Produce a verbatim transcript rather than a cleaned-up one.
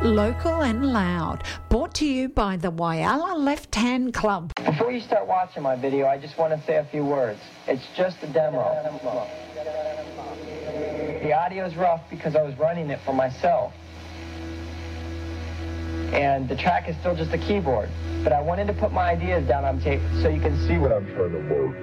Local and loud. Brought to you by the Whyalla Left Hand Club. Before you start watching my video, I just want to say a few words. It's just a demo. The audio's rough because I was running it for myself. And the track is still just a keyboard. But I wanted to put my ideas down on tape so you can see what I'm trying to work.